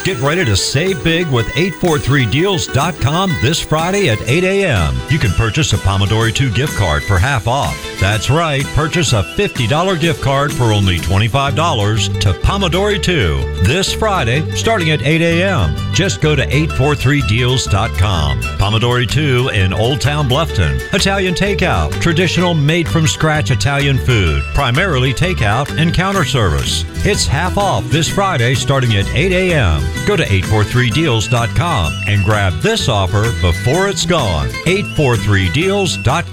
Get ready to save big with 843deals.com this Friday at 8 a.m. You can purchase a Pomodori 2 gift card for half off. That's right, purchase a $50 gift card for only $25 to Pomodori 2 this Friday starting at 8 a.m. Just go to 843deals.com. Pomodori 2 in Old Town Bluffton. Italian takeout, traditional made-from-scratch Italian food, primarily takeout and counter service. It's half off this Friday starting at 8 a.m. Go to 843deals.com and grab this offer before it's gone. 843deals.com.